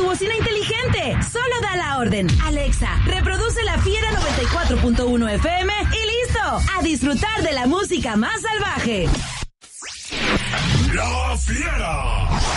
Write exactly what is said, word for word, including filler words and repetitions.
bocina inteligente. Solo da la orden. Alexa, reproduce La Fiera noventa y cuatro punto uno F M y listo. A disfrutar de la música más salvaje. La Fiera.